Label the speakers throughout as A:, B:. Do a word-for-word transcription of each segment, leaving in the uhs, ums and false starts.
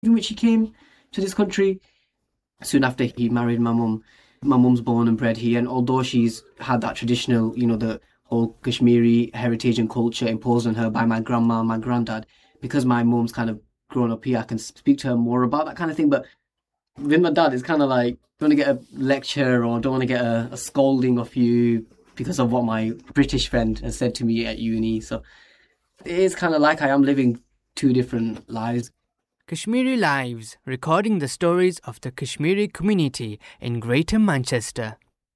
A: in which he came to this country. Soon after he married my mum, my mum's born and bred here, and although she's had that traditional, you know, the whole Kashmiri heritage and culture imposed on her by my grandma and my granddad, because my mum's kind of grown up here, I can speak to her more about that kind of thing. But with my dad, it's kind of like, don't want to get a lecture or don't want to get a, a scolding of you because of what my British friend has said to me at uni. So it is kind of like I am living two different lives.
B: Kashmiri Lives, recording the stories of the Kashmiri community in Greater Manchester.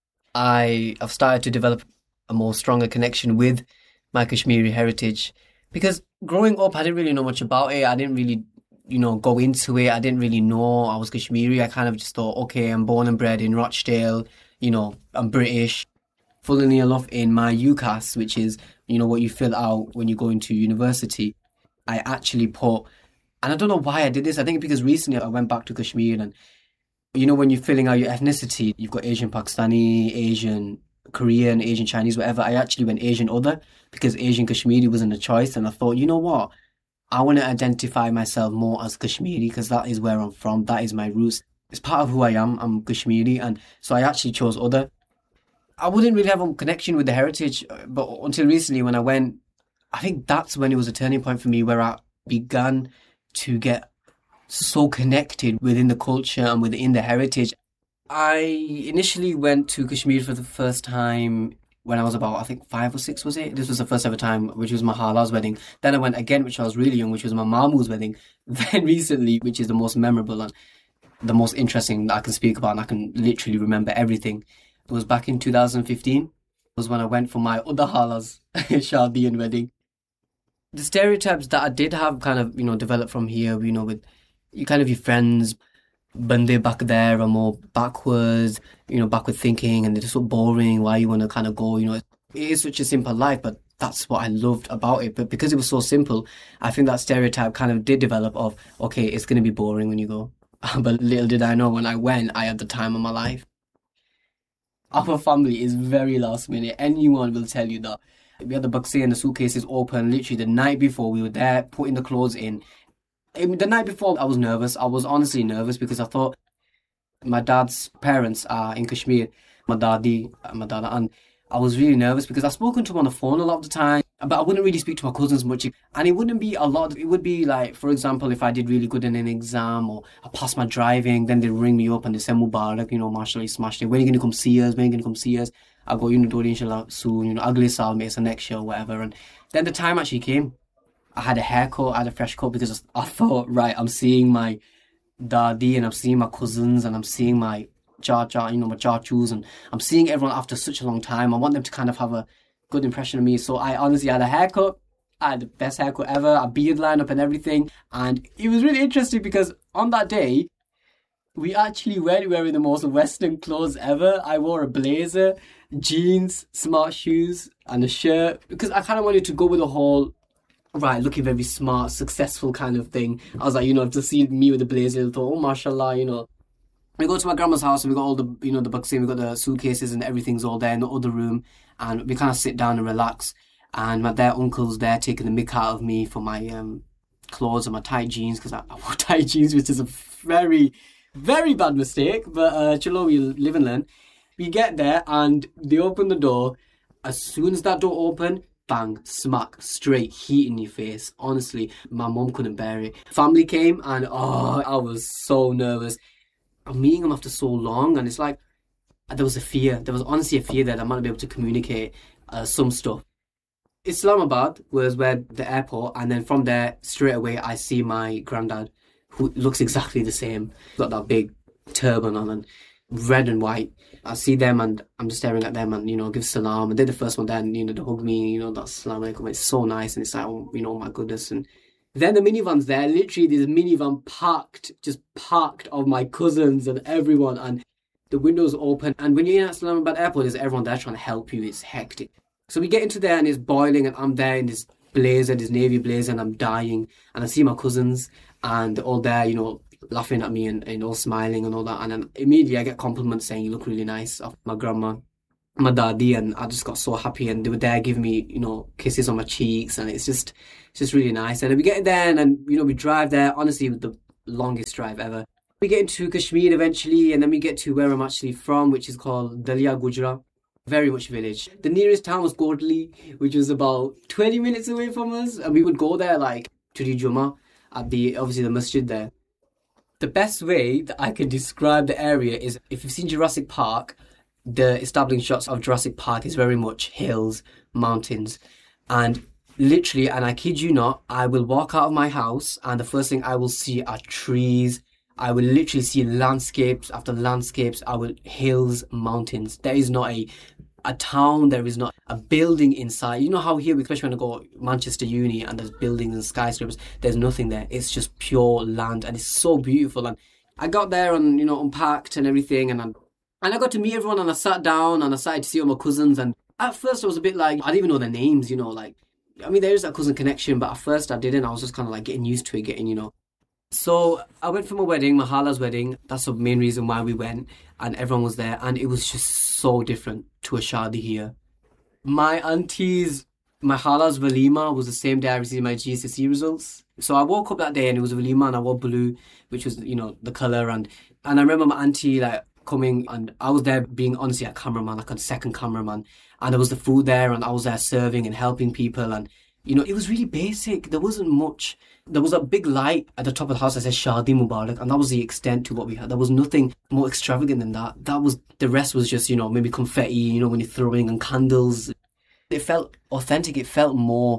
A: I have started to develop a more stronger connection with my Kashmiri heritage because growing up, I didn't really know much about it. I didn't really, you know, go into it. I didn't really know I was Kashmiri. I kind of just thought, okay, I'm born and bred in Rochdale, you know, I'm British. Funnily enough, in my UCAS, which is, you know, what you fill out when you go into university, I actually put, and I don't know why I did this. I think because recently I went back to Kashmir and, you know, when you're filling out your ethnicity, you've got Asian Pakistani, Asian Korean, Asian Chinese, whatever. I actually went Asian other because Asian Kashmiri wasn't a choice. And I thought, you know what? I want to identify myself more as Kashmiri because that is where I'm from. That is my roots. It's part of who I am. I'm Kashmiri. And so I actually chose other. I wouldn't really have a connection with the heritage, but until recently when I went, I think that's when it was a turning point for me where I began to get so connected within the culture and within the heritage. I initially went to Kashmir for the first time when I was about, I think, five or six, was it? This was the first ever time, which was my hala's wedding. Then I went again, which I was really young, which was my mamu's wedding. Then recently, which is the most memorable and the most interesting that I can speak about, and I can literally remember everything. It was back in two thousand fifteen. It was when I went for my other hala's shadi and wedding. The stereotypes that I did have kind of, you know, developed from here, you know, with you kind of your friends, bande back there are more backwards, you know, backward thinking, and they're just so boring. Why you want to kind of go, you know, it is such a simple life, but that's what I loved about it. But because it was so simple, I think that stereotype kind of did develop of, okay, it's going to be boring when you go. But little did I know when I went, I had the time of my life. Our family is very last minute. Anyone will tell you that. We had the buxi and the suitcases open literally the night before. We were there putting the clothes in. I mean, the night before, I was nervous. I was honestly nervous because I thought my dad's parents are in Kashmir, my daddy, my dada, and I was really nervous because I've spoken to them on the phone a lot of the time, but I wouldn't really speak to my cousins much. And it wouldn't be a lot. It would be like, for example, if I did really good in an exam or I passed my driving, then they'd ring me up and they say, Mubarak, you know, mashallah, you smashed it. When are you going to come see us? When are you going to come see us? I go, you know, do it inshallah soon, you know, agle saal mein, so next year or whatever. And then the time actually came. I had a haircut, I had a fresh cut because I thought, right, I'm seeing my dadi and I'm seeing my cousins and I'm seeing my cha-cha, you know, my chachus, and I'm seeing everyone after such a long time. I want them to kind of have a good impression of me. So I honestly had a haircut. I had the best haircut ever, a beard line up and everything. And it was really interesting because on that day, we actually weren't wearing the most Western clothes ever. I wore a blazer, jeans, smart shoes, and a shirt because I kind of wanted to go with the whole, right, looking very smart, successful kind of thing. I was like, you know, to see me with the blazer, I thought, oh, mashallah, you know. We go to my grandma's house and we got all the, you know, the buxi, we got the suitcases and everything's all there in the other room. And we kind of sit down and relax. And my their uncle's there taking the mick out of me for my um, clothes and my tight jeans because I, I wore tight jeans, which is a very, very bad mistake. But uh, chalo, we live and learn. We get there and they open the door. As soon as that door opened, bang, smack, straight heat in your face. Honestly, my mum couldn't bear it. Family came and oh, I was so nervous. I'm meeting them after so long and it's like, there was a fear. There was honestly a fear that I might not be able to communicate uh, some stuff. Islamabad was where the airport, and then from there, straight away, I see my granddad, who looks exactly the same. Got that big turban on and red and white. I see them and I'm just staring at them and, you know, give salam. And they're the first one there and, you know, they hug me, you know, that's salam alaikum. It's so nice and it's like, oh, you know, my goodness. And then the minivan's there. Literally, there's a minivan parked, just parked of my cousins and everyone. And the windows open. And when you're in Islamabad airport, there's everyone there trying to help you. It's hectic. So we get into there and it's boiling and I'm there in this blazer, this navy blazer, and I'm dying. And I see my cousins and they're all there, you know, laughing at me and, and all smiling and all that. And then immediately I get compliments saying, you look really nice, off my grandma, my daddy, and I just got so happy. And they were there giving me, you know, kisses on my cheeks. And it's just, it's just really nice. And then we get there and, and, you know, we drive there. Honestly, the longest drive ever. We get into Kashmir eventually, and then we get to where I'm actually from, which is called Dalia Gujra. Very much village. The nearest town was Kotli, which was about twenty minutes away from us. And we would go there like to do Jummah at the, obviously the masjid there. The best way that I can describe the area is, if you've seen Jurassic Park, the establishing shots of Jurassic Park is very much hills, mountains. And literally, and I kid you not, I will walk out of my house and the first thing I will see are trees. I will literally see landscapes after landscapes. I will hills, mountains. There is not a a town. There is not a building inside. You know how here, especially when I go Manchester Uni and there's buildings and skyscrapers, there's nothing there. It's just pure land and it's so beautiful. And I got there and, you know, unpacked and everything, and I, and I got to meet everyone, and I sat down and I started to see all my cousins. And at first I was a bit like, I didn't even know their names, you know, like, I mean, there is that cousin connection, but at first I didn't. I was just kind of like getting used to it, getting, you know. So I went for my wedding, my Hala's wedding. That's the main reason why we went, and everyone was there, and it was just so different to a shadi here. My auntie's, my Hala's walima was the same day I received my G C S E results. So I woke up that day and it was a walima, and I wore blue, which was, you know, the colour. And, and I remember my auntie like coming, and I was there being honestly a cameraman, like a second cameraman. And there was the food there, and I was there serving and helping people. And, you know, it was really basic. There wasn't much. There was a big light at the top of the house that said Shadi Mubarak, and that was the extent to what we had. There was nothing more extravagant than that. That was, the rest was just, you know, maybe confetti, you know, when you're throwing, and candles. It felt authentic. It felt more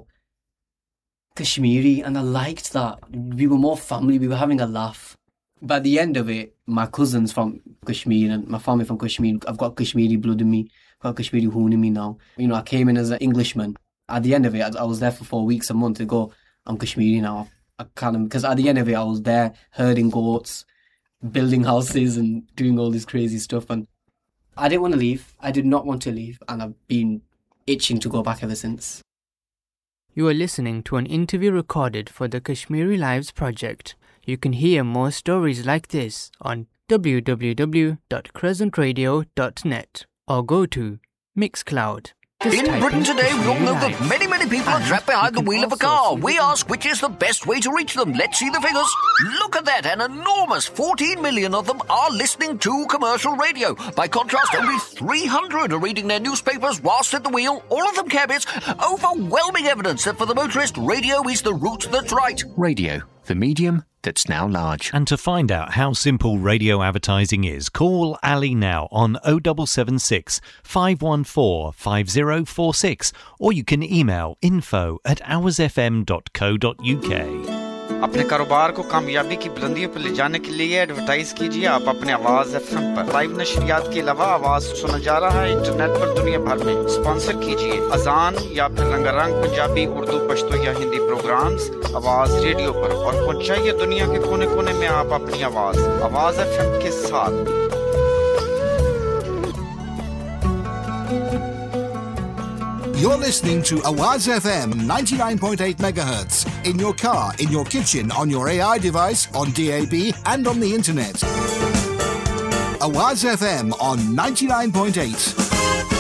A: Kashmiri, and I liked that. We were more family. We were having a laugh. By the end of it, my cousins from Kashmir and my family from Kashmir, I've got Kashmiri blood in me. I've got Kashmiri hoon in me now. You know, I came in as an Englishman. At the end of it, I was there for four weeks, a month to go. I'm Kashmiri now. I kind of, because at the end of it, I was there herding goats, building houses and doing all this crazy stuff. And I didn't want to leave. I did not want to leave. And I've been itching to go back ever since.
B: You are listening to an interview recorded for the Kashmiri Lives project. You can hear more stories like this on w w w dot crescent radio dot net or go to Mixcloud.
C: In Britain today, we all know that many, many people are trapped behind the wheel of a car. We ask which is the best way to reach them. Let's see the figures. Look at that. An enormous fourteen million of them are listening to commercial radio. By contrast, only three hundred are reading their newspapers whilst at the wheel. All of them cabbies. Overwhelming evidence that for the motorist, radio is the route that's right.
D: Radio, the medium that's now large.
E: And to find out how simple radio advertising is, call Ali now on oh seven seven six, five one four, five oh four six, or you can email info at hours f m dot co dot u k.
F: अपने कारोबार को कामयाबी की बुलंदियों पर ले जाने के लिए एडवर्टाइज कीजिए आप अपने आवाज एफएम पर। लाइव नशरियात के अलावा आवाज सुना जा रहा है इंटरनेट पर दुनिया भर में। स्पॉन्सर कीजिए अजान या फिर रंगारंग पंजाबी, उर्दू, पश्तो या हिंदी प्रोग्राम्स आवाज रेडियो पर, और पहुंचाइए दुनिया के कोने-कोने में आप अपनी आवाज आवाज एफएम के साथ।
G: You're listening to Awaz F M ninety-nine point eight megahertz in your car, in your kitchen, on your A I device, on D A B and on the internet. Awaz F M on ninety-nine point eight.